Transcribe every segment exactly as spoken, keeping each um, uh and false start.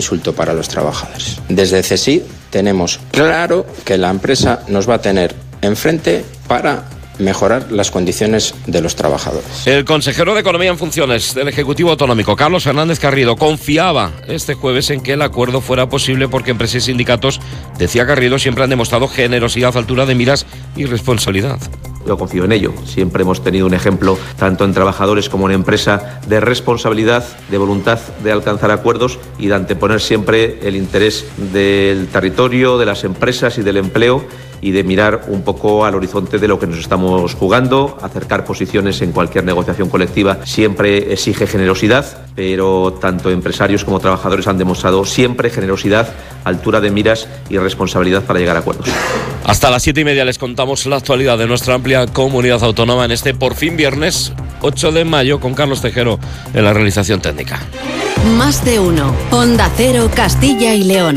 insulto para los trabajadores. Desde CESID tenemos claro que la empresa nos va a tener enfrente para mejorar las condiciones de los trabajadores. El consejero de Economía en funciones del Ejecutivo Autonómico, Carlos Fernández Carrido, confiaba este jueves en que el acuerdo fuera posible porque empresas y sindicatos, decía Carrido, siempre han demostrado generosidad, altura de miras y responsabilidad. Yo confío en ello. Siempre hemos tenido un ejemplo, tanto en trabajadores como en empresa, de responsabilidad, de voluntad de alcanzar acuerdos y de anteponer siempre el interés del territorio, de las empresas y del empleo, y de mirar un poco al horizonte de lo que nos estamos jugando. Acercar posiciones en cualquier negociación colectiva siempre exige generosidad, pero tanto empresarios como trabajadores han demostrado siempre generosidad, altura de miras y responsabilidad para llegar a acuerdos. Hasta las siete y media les contamos la actualidad de nuestra amplia comunidad autónoma en este por fin viernes ocho de mayo con Carlos Tejero en la realización técnica. Más de uno. Onda Cero, Castilla y León.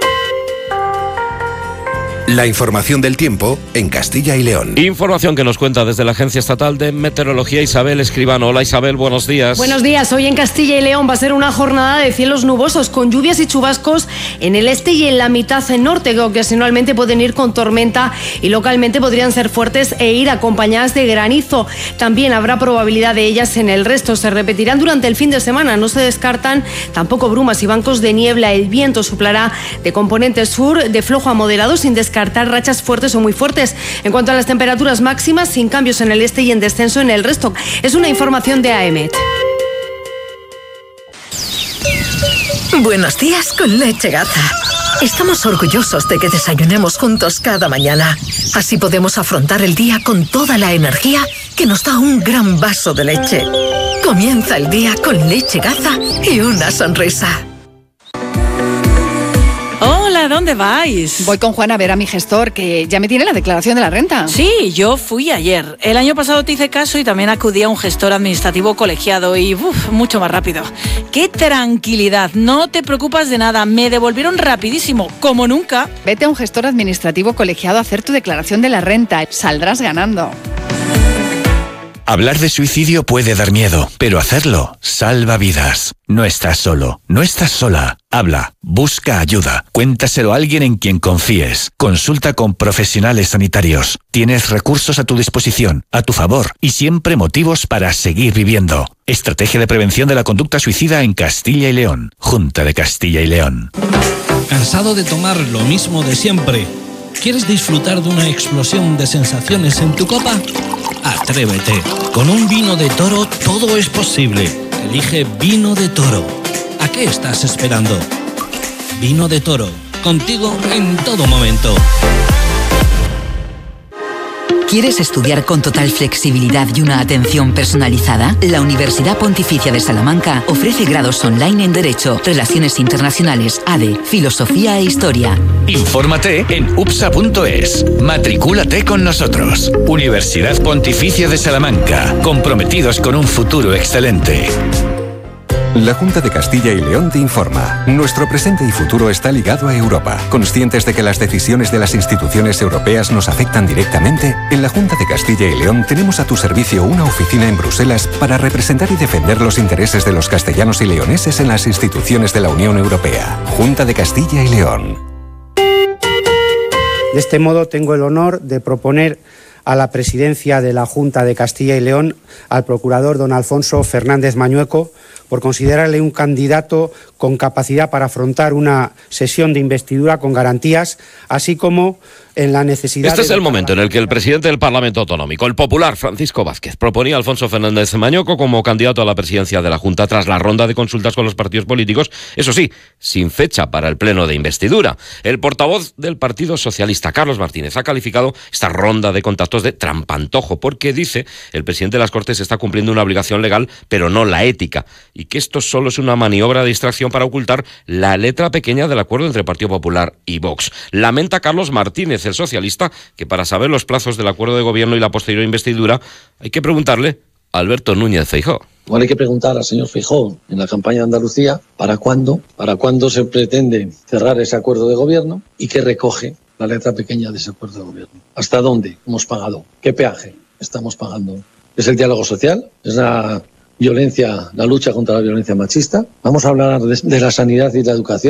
La información del tiempo en Castilla y León. Información que nos cuenta desde la Agencia Estatal de Meteorología Isabel Escribano. Hola Isabel, buenos días. Buenos días. Hoy en Castilla y León va a ser una jornada de cielos nubosos con lluvias y chubascos en el este y en la mitad norte, que ocasionalmente pueden ir con tormenta y localmente podrían ser fuertes e ir acompañadas de granizo. También habrá probabilidad de ellas en el resto. Se repetirán durante el fin de semana. No se descartan tampoco brumas y bancos de niebla. El viento soplará de componente sur de flojo a moderado sin descartar rachas fuertes o muy fuertes. En cuanto a las temperaturas máximas, sin cambios en el este y en descenso en el resto. Es una información de AEMET. Buenos días con Leche Gaza. Estamos orgullosos de que desayunemos juntos cada mañana. Así podemos afrontar el día con toda la energía que nos da un gran vaso de leche. Comienza el día con Leche Gaza y una sonrisa. Hola, ¿dónde vais? Voy con Juan a ver a mi gestor, que ya me tiene la declaración de la renta. Sí, yo fui ayer. El año pasado te hice caso y también acudí a un gestor administrativo colegiado y uf, mucho más rápido. ¡Qué tranquilidad! No te preocupas de nada. Me devolvieron rapidísimo, como nunca. Vete a un gestor administrativo colegiado a hacer tu declaración de la renta. Saldrás ganando. Hablar de suicidio puede dar miedo, pero hacerlo salva vidas. No estás solo, no estás sola. Habla, busca ayuda, cuéntaselo a alguien en quien confíes. Consulta con profesionales sanitarios. Tienes recursos a tu disposición, a tu favor y siempre motivos para seguir viviendo. Estrategia de prevención de la conducta suicida en Castilla y León. Junta de Castilla y León. ¿Cansado de tomar lo mismo de siempre? ¿Quieres disfrutar de una explosión de sensaciones en tu copa? Atrévete. Con un vino de Toro todo es posible. Elige Vino de Toro. ¿A qué estás esperando? Vino de Toro. Contigo en todo momento. ¿Quieres estudiar con total flexibilidad y una atención personalizada? La Universidad Pontificia de Salamanca ofrece grados online en Derecho, Relaciones Internacionales, A D E, Filosofía e Historia. Infórmate en U P S A punto es. Matricúlate con nosotros. Universidad Pontificia de Salamanca. Comprometidos con un futuro excelente. La Junta de Castilla y León te informa. Nuestro presente y futuro está ligado a Europa. Conscientes de que las decisiones de las instituciones europeas nos afectan directamente, en la Junta de Castilla y León tenemos a tu servicio una oficina en Bruselas para representar y defender los intereses de los castellanos y leoneses en las instituciones de la Unión Europea. Junta de Castilla y León. De este modo tengo el honor de proponer a la presidencia de la Junta de Castilla y León al procurador don Alfonso Fernández Mañueco, por considerarle un candidato con capacidad para afrontar una sesión de investidura con garantías, así como en la necesidad... Este es de... el momento en el que el presidente del Parlamento Autonómico, el popular Francisco Vázquez, proponía a Alfonso Fernández Mañueco como candidato a la presidencia de la Junta tras la ronda de consultas con los partidos políticos, eso sí, sin fecha para el pleno de investidura. El portavoz del Partido Socialista, Carlos Martínez, ha calificado esta ronda de contactos de trampantojo, porque dice el presidente de las Cortes está cumpliendo una obligación legal, pero no la ética, y que esto solo es una maniobra de distracción para ocultar la letra pequeña del acuerdo entre Partido Popular y Vox. Lamenta Carlos Martínez, el socialista, que para saber los plazos del acuerdo de gobierno y la posterior investidura hay que preguntarle a Alberto Núñez Feijóo. Bueno, hay que preguntar al señor Feijóo en la campaña de Andalucía para cuándo, para cuándo se pretende cerrar ese acuerdo de gobierno y qué recoge la letra pequeña de ese acuerdo de gobierno. ¿Hasta dónde hemos pagado? ¿Qué peaje estamos pagando? ¿Es el diálogo social? ¿Es la violencia, la lucha contra la violencia machista? Vamos a hablar de, de la sanidad y la educación.